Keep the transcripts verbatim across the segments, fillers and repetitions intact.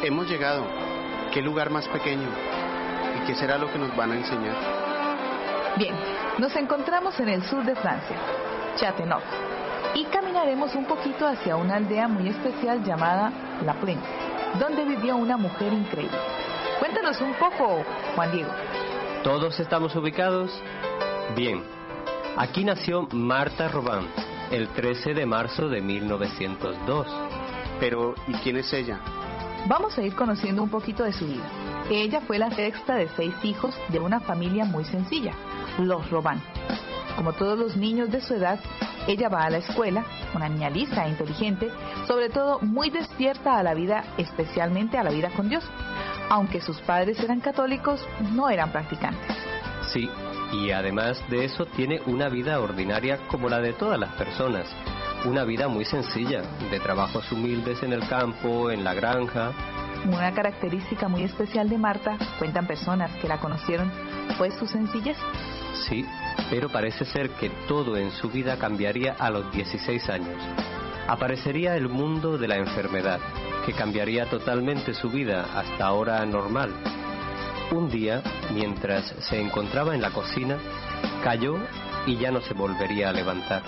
Hemos llegado. ¿Qué lugar más pequeño? ¿Y qué será lo que nos van a enseñar? Bien, nos encontramos en el sur de Francia, Châteauneuf, y caminaremos un poquito hacia una aldea muy especial llamada La Plaine, donde vivió una mujer increíble. Cuéntanos un poco, Juan Diego. ¿Todos estamos ubicados? Bien. Aquí nació Martha Robin, el trece de marzo de mil novecientos dos. Pero, ¿y quién es ella? Vamos a ir conociendo un poquito de su vida. Ella fue la sexta de seis hijos de una familia muy sencilla, los Robin. Como todos los niños de su edad, ella va a la escuela, una niña lista e inteligente, sobre todo muy despierta a la vida, especialmente a la vida con Dios. Aunque sus padres eran católicos, no eran practicantes. Sí, y además de eso tiene una vida ordinaria como la de todas las personas. Una vida muy sencilla, de trabajos humildes en el campo, en la granja. Una característica muy especial de Marta, cuentan personas que la conocieron, fue su sencillez. Sí, pero parece ser que todo en su vida cambiaría a los dieciséis años. Aparecería el mundo de la enfermedad, que cambiaría totalmente su vida hasta ahora normal. Un día, mientras se encontraba en la cocina, cayó y ya no se volvería a levantar.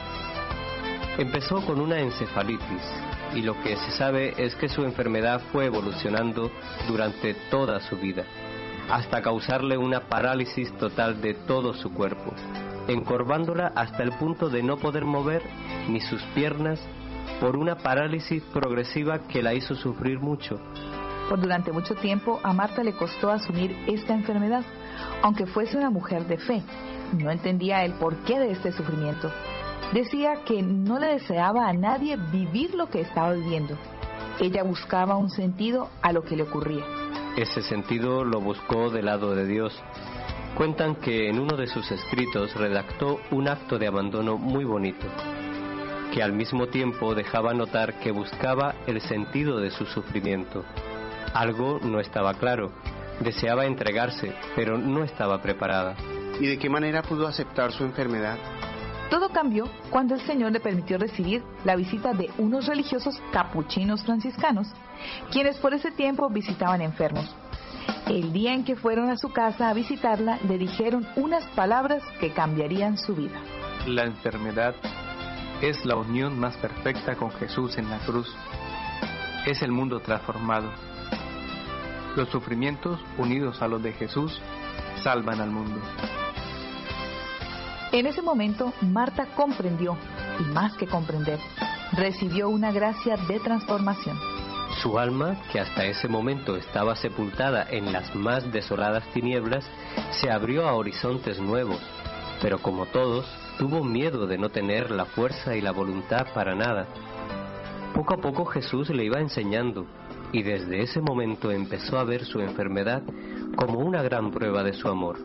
Empezó con una encefalitis, y lo que se sabe es que su enfermedad fue evolucionando durante toda su vida, hasta causarle una parálisis total de todo su cuerpo, encorvándola hasta el punto de no poder mover ni sus piernas, por una parálisis progresiva que la hizo sufrir mucho. Por durante mucho tiempo a Marta le costó asumir esta enfermedad, aunque fuese una mujer de fe. No entendía el porqué de este sufrimiento. Decía que no le deseaba a nadie vivir lo que estaba viviendo. Ella buscaba un sentido a lo que le ocurría. Ese sentido lo buscó del lado de Dios. Cuentan que en uno de sus escritos redactó un acto de abandono muy bonito, que al mismo tiempo dejaba notar que buscaba el sentido de su sufrimiento. Algo no estaba claro. Deseaba entregarse, pero no estaba preparada. ¿Y de qué manera pudo aceptar su enfermedad? Todo cambió cuando el Señor le permitió recibir la visita de unos religiosos capuchinos franciscanos, quienes por ese tiempo visitaban enfermos. El día en que fueron a su casa a visitarla, le dijeron unas palabras que cambiarían su vida. La enfermedad es la unión más perfecta con Jesús en la cruz. Es el mundo transformado. Los sufrimientos unidos a los de Jesús salvan al mundo. En ese momento, Marta comprendió, y más que comprender, recibió una gracia de transformación. Su alma, que hasta ese momento estaba sepultada en las más desoladas tinieblas, se abrió a horizontes nuevos, pero como todos, tuvo miedo de no tener la fuerza y la voluntad para nada. Poco a poco Jesús le iba enseñando, y desde ese momento empezó a ver su enfermedad como una gran prueba de su amor.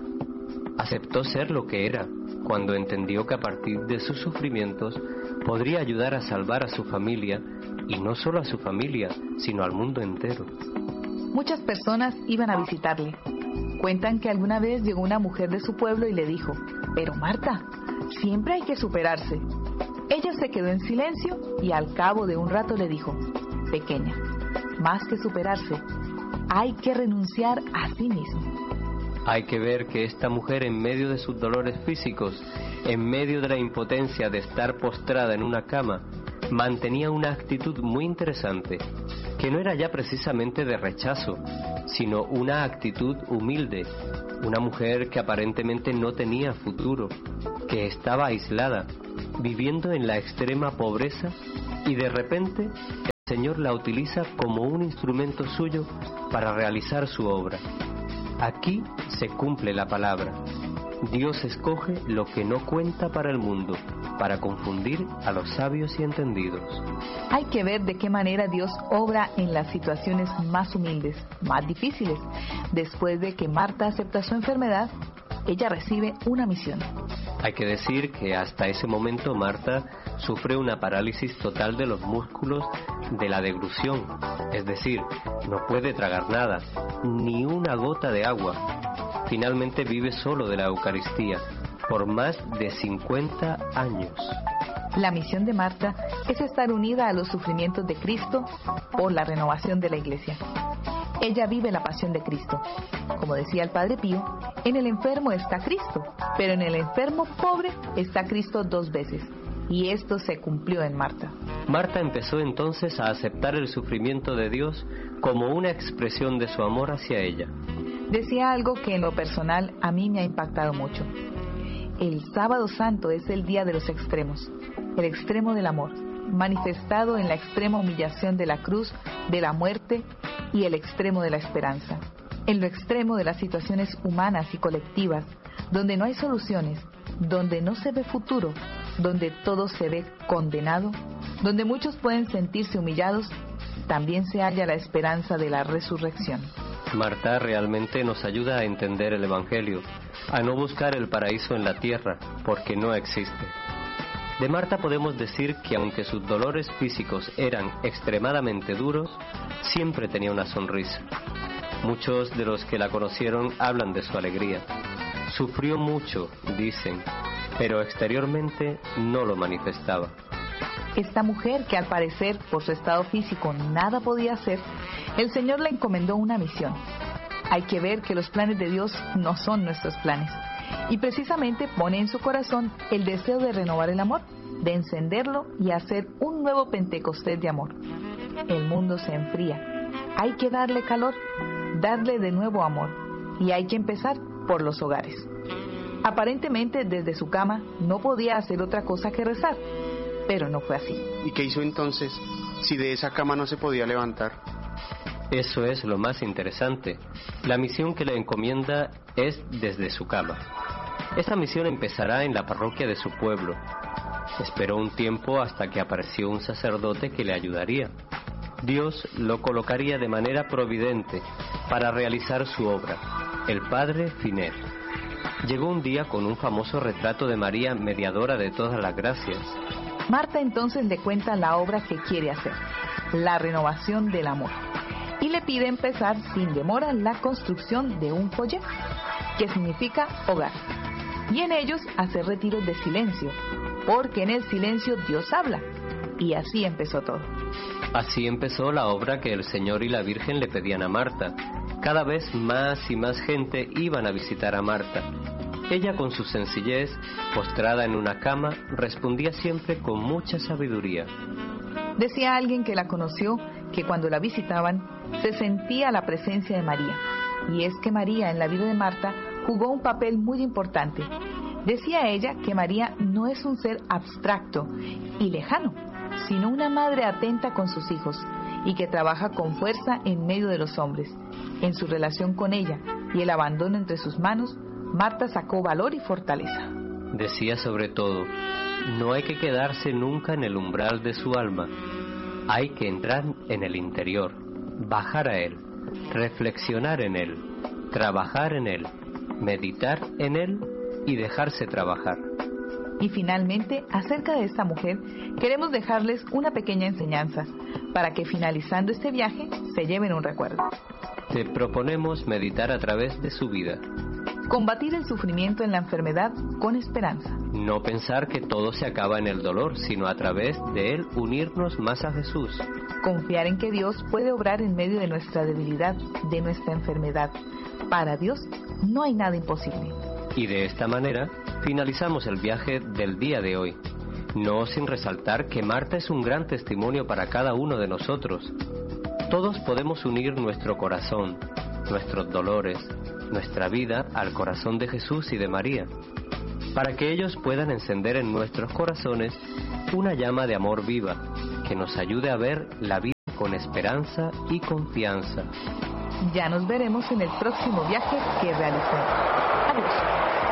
Aceptó ser lo que era, cuando entendió que a partir de sus sufrimientos podría ayudar a salvar a su familia, y no solo a su familia, sino al mundo entero. Muchas personas iban a visitarle. Cuentan que alguna vez llegó una mujer de su pueblo y le dijo: «Pero Marta, siempre hay que superarse». Ella se quedó en silencio y al cabo de un rato le dijo: «Pequeña, más que superarse, hay que renunciar a sí mismo». Hay que ver que esta mujer, en medio de sus dolores físicos, en medio de la impotencia de estar postrada en una cama, mantenía una actitud muy interesante, que no era ya precisamente de rechazo, sino una actitud humilde. Una mujer que aparentemente no tenía futuro, que estaba aislada, viviendo en la extrema pobreza, y de repente el Señor la utiliza como un instrumento suyo para realizar su obra. Aquí se cumple la palabra. Dios escoge lo que no cuenta para el mundo, para confundir a los sabios y entendidos. Hay que ver de qué manera Dios obra en las situaciones más humildes, más difíciles. Después de que Marta acepta su enfermedad, ella recibe una misión. Hay que decir que hasta ese momento Marta sufre una parálisis total de los músculos de la deglución, es decir, no puede tragar nada, ni una gota de agua. Finalmente vive solo de la Eucaristía por más de cincuenta años. La misión de Marta es estar unida a los sufrimientos de Cristo por la renovación de la Iglesia. ella vive la pasión de Cristo. Como decía el Padre Pío, en el enfermo está Cristo, pero en el enfermo pobre está Cristo dos veces. Y esto se cumplió en Marta. Marta empezó entonces a aceptar el sufrimiento de Dios como una expresión de su amor hacia ella. Decía algo que en lo personal a mí me ha impactado mucho. El Sábado Santo es el día de los extremos, el extremo del amor, manifestado en la extrema humillación de la cruz, de la muerte y el extremo de la esperanza. En lo extremo de las situaciones humanas y colectivas, donde no hay soluciones, donde no se ve futuro, donde todo se ve condenado, donde muchos pueden sentirse humillados, también se halla la esperanza de la resurrección. Marta realmente nos ayuda a entender el Evangelio, a no buscar el paraíso en la tierra, porque no existe. De Marta podemos decir que aunque sus dolores físicos eran extremadamente duros, siempre tenía una sonrisa. Muchos de los que la conocieron hablan de su alegría. Sufrió mucho, dicen, pero exteriormente no lo manifestaba. Esta mujer, que al parecer por su estado físico nada podía hacer, el Señor le encomendó una misión. Hay que ver que los planes de Dios no son nuestros planes. Y precisamente pone en su corazón el deseo de renovar el amor, de encenderlo y hacer un nuevo Pentecostés de amor. El mundo se enfría. Hay que darle calor, darle de nuevo amor. Y hay que empezar por los hogares. Aparentemente desde su cama no podía hacer otra cosa que rezar, pero no fue así. ¿Y qué hizo entonces si de esa cama no se podía levantar? Eso es lo más interesante. La misión que le encomienda es desde su cama. Esta misión empezará en la parroquia de su pueblo. Esperó un tiempo hasta que apareció un sacerdote que le ayudaría. Dios lo colocaría de manera providente para realizar su obra, el padre Finer. Llegó un día con un famoso retrato de María, mediadora de todas las gracias. Marta entonces le cuenta la obra que quiere hacer, la renovación del amor, y le pide empezar sin demora la construcción de un foyer, que significa hogar, y en ellos hacer retiros de silencio, porque en el silencio Dios habla, y así empezó todo. Así empezó la obra que el Señor y la Virgen le pedían a Marta. Cada vez más y más gente iban a visitar a Marta. Ella, con su sencillez, postrada en una cama, respondía siempre con mucha sabiduría. Decía alguien que la conoció que cuando la visitaban se sentía la presencia de María. Y es que María en la vida de Marta jugó un papel muy importante. Decía ella que María no es un ser abstracto y lejano, sino una madre atenta con sus hijos y que trabaja con fuerza en medio de los hombres. En su relación con ella y el abandono entre sus manos, Marta sacó valor y fortaleza. Decía sobre todo, no hay que quedarse nunca en el umbral de su alma. Hay que entrar en el interior, bajar a él, reflexionar en él, trabajar en él, meditar en él y dejarse trabajar. Y finalmente, acerca de esta mujer, queremos dejarles una pequeña enseñanza para que finalizando este viaje se lleven un recuerdo. Te proponemos meditar a través de su vida. Combatir el sufrimiento en la enfermedad con esperanza. No pensar que todo se acaba en el dolor, sino a través de él unirnos más a Jesús. Confiar en que Dios puede obrar en medio de nuestra debilidad, de nuestra enfermedad. Para Dios no hay nada imposible. Y de esta manera finalizamos el viaje del día de hoy, no sin resaltar que Marta es un gran testimonio para cada uno de nosotros. Todos podemos unir nuestro corazón, nuestros dolores, nuestra vida al corazón de Jesús y de María, para que ellos puedan encender en nuestros corazones una llama de amor viva, que nos ayude a ver la vida con esperanza y confianza. Ya nos veremos en el próximo viaje que realicemos. Adiós.